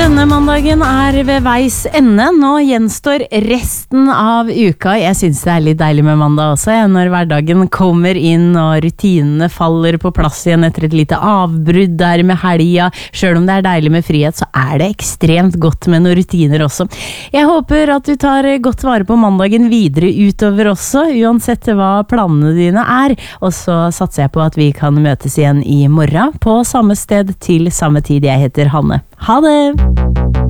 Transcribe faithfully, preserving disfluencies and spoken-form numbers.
Denne mandagen er ved veis ende. Nå gjenstår resten av uka. Jeg synes det er litt deilig med mandag også, ja, når hverdagen kommer inn og rutinene faller på plass igjen etter et lite avbrudd der med helga. Selv om det er deilig med frihet, så er det ekstremt godt med noen rutiner også. Jeg håper at du tar godt vare på mandagen videre utover også, uansett hva planene dine er. Og så satser jeg på at vi kan møtes igjen i morgen på samme sted til samme tid. Jeg heter Hanne. Ha det!